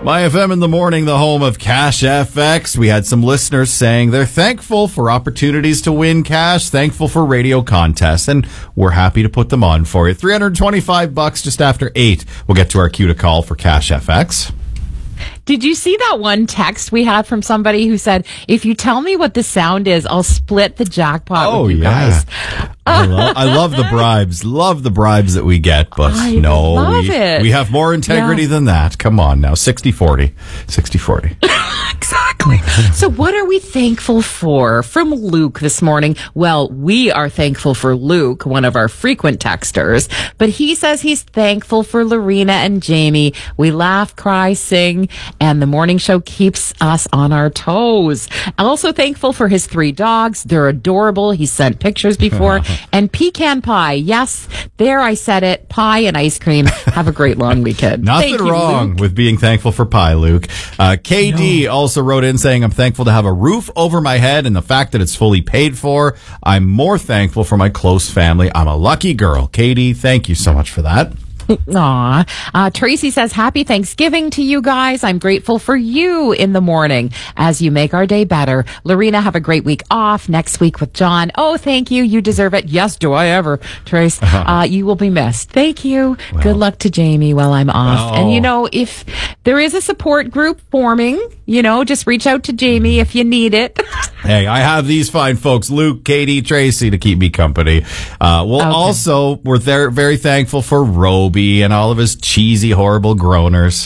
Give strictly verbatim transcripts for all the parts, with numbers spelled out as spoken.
My F M in the morning, the home of Cash F X. We had some listeners saying they're thankful for opportunities to win cash, thankful for radio contests, and we're happy to put them on for you. three hundred twenty-five bucks just after eight. We'll get to our cue to call for Cash F X. Did you see that one text we had from somebody who said, if you tell me what the sound is, I'll split the jackpot oh, with you yeah. guys. I, love, I love the bribes. Love the bribes that we get, but I no, love we, it. we have more integrity Yeah. than that. Come on now, sixty forty. sixty forty. Exactly. So what are we thankful for? From Luke this morning. Well, we are thankful for Luke, one of our frequent texters, but he says he's thankful for Lorena and Jamie. We laugh, cry, sing, and the morning show keeps us on our toes. Also thankful for his three dogs. They're adorable. He sent pictures before. And pecan pie. Yes, there I said it. Pie and ice cream. Have a great long weekend. Nothing Thank you, wrong Luke. with being thankful for pie, Luke. Uh, K D No. also wrote in saying, I'm thankful to have a roof over my head and the fact that it's fully paid for. I'm more thankful for my close family. I'm a lucky girl. K D, thank you so much for that. Aw. Uh, Tracy says, happy Thanksgiving to you guys. I'm grateful for you in the morning as you make our day better. Lorena, have a great week off next week with John. Oh, thank you. You deserve it. Yes, do I ever, Trace. Uh, you will be missed. Thank you. Well. Good luck to Jamie while I'm off. Oh. And, you know, if there is a support group forming, you know, just reach out to Jamie if you need it. Hey, I have these fine folks, Luke, Katie, Tracy, to keep me company. Uh, well, Okay. also, we're there, very thankful for Roby and all of his cheesy, horrible groaners.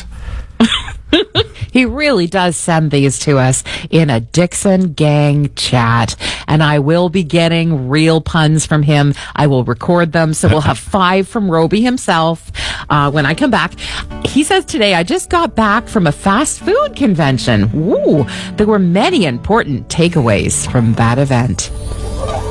He really does send these to us in a Dixon gang chat. And I will be getting real puns from him. I will record them. So we'll have five from Roby himself uh, when I come back. He says today, I just got back from a fast food convention. Ooh, there were many important takeaways from that event.